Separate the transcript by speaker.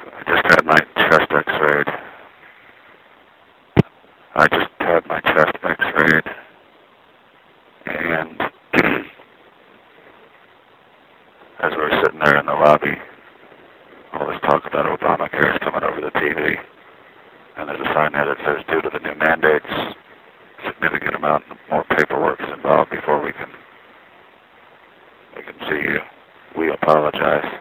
Speaker 1: I just had my chest x-rayed. And as we were sitting there in the lobby, all this talk about Obamacare is coming over the TV. And there's a sign there that says, due to the new mandates, significant amount more paperwork is involved before we can see you. We apologize.